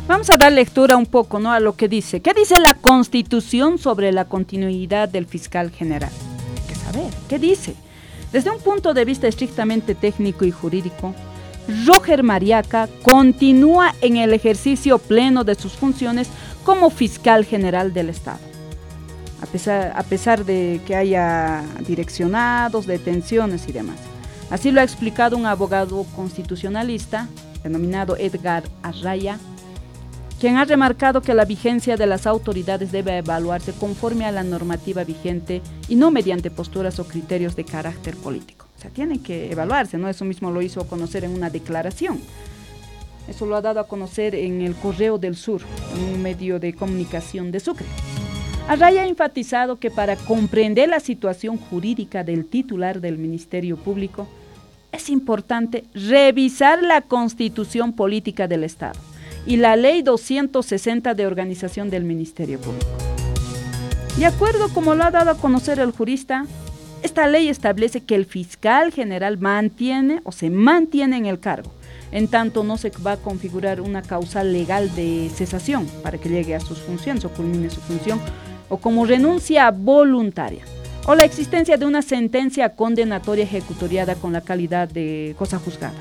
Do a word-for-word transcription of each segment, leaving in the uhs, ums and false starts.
Vamos a dar lectura un poco, ¿no?, a lo que dice. ¿Qué dice la Constitución sobre la continuidad del fiscal general? Hay que saber, ¿qué dice? Desde un punto de vista estrictamente técnico y jurídico, Roger Mariaca continúa en el ejercicio pleno de sus funciones como fiscal general del Estado. A pesar, a pesar de que haya direccionados, detenciones y demás. Así lo ha explicado un abogado constitucionalista, denominado Edgar Arraya, quien ha remarcado que la vigencia de las autoridades debe evaluarse conforme a la normativa vigente y no mediante posturas o criterios de carácter político. O sea, tienen que evaluarse, ¿no? Eso mismo lo hizo conocer en una declaración. Eso lo ha dado a conocer en el Correo del Sur, en un medio de comunicación de Sucre. Arraya ha enfatizado que para comprender la situación jurídica del titular del Ministerio Público, es importante revisar la Constitución Política del Estado y la Ley doscientos sesenta de organización del Ministerio Público. De acuerdo como lo ha dado a conocer el jurista, esta ley establece que el fiscal general mantiene o se mantiene en el cargo, en tanto no se va a configurar una causal legal de cesación para que llegue a sus funciones o culmine su función, o como renuncia voluntaria, o la existencia de una sentencia condenatoria ejecutoriada con la calidad de cosa juzgada.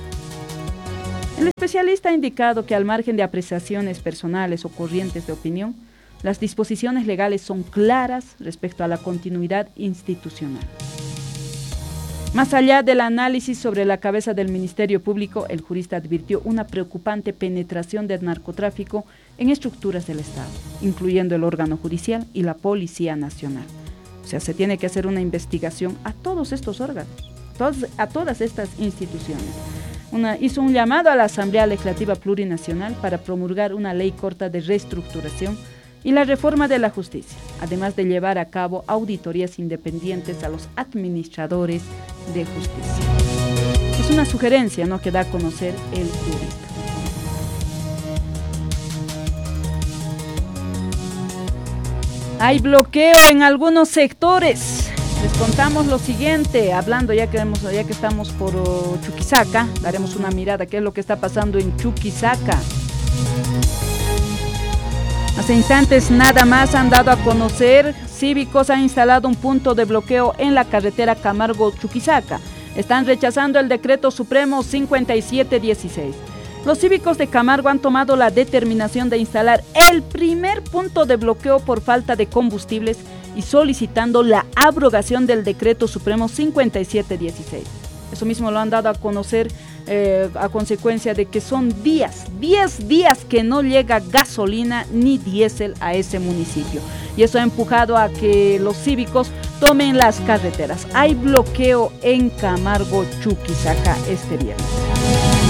El especialista ha indicado que al margen de apreciaciones personales o corrientes de opinión, las disposiciones legales son claras respecto a la continuidad institucional. Más allá del análisis sobre la cabeza del Ministerio Público, el jurista advirtió una preocupante penetración del narcotráfico en estructuras del Estado, incluyendo el órgano judicial y la Policía Nacional. O sea, se tiene que hacer una investigación a todos estos órganos, todos, a todas estas instituciones. Una, hizo un llamado a la Asamblea Legislativa Plurinacional para promulgar una ley corta de reestructuración y la reforma de la justicia, además de llevar a cabo auditorías independientes a los administradores de justicia. Es una sugerencia, ¿no?, que da a conocer el jurista. Hay bloqueo en algunos sectores. Les contamos lo siguiente, hablando ya que, hemos, ya que estamos por uh, Chuquisaca, daremos una mirada qué es lo que está pasando en Chuquisaca. Hace instantes nada más han dado a conocer, cívicos han instalado un punto de bloqueo en la carretera Camargo-Chuquisaca. Están rechazando el decreto supremo cincuenta y siete dieciséis. Los cívicos de Camargo han tomado la determinación de instalar el primer punto de bloqueo por falta de combustibles y solicitando la abrogación del decreto supremo cincuenta y siete dieciséis. Eso mismo lo han dado a conocer eh, a consecuencia de que son días, diez días que no llega gasolina ni diésel a ese municipio. Y eso ha empujado a que los cívicos tomen las carreteras. Hay bloqueo en Camargo, Chuquisaca este viernes.